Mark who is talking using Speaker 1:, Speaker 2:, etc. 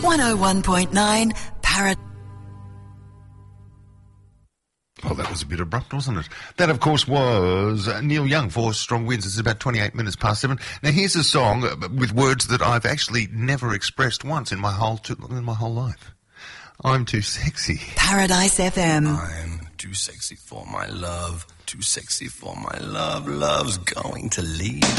Speaker 1: 101.9 Paradise.
Speaker 2: Oh, that was a bit abrupt, wasn't it? That, of course, was Neil Young for Strong Winds. It's about 28 minutes past 7. Now, here's a song with words that I've actually never expressed once in my whole life. I'm too sexy.
Speaker 1: Paradise FM.
Speaker 3: I'm too sexy for my love. Too sexy for my love. Love's going to leave.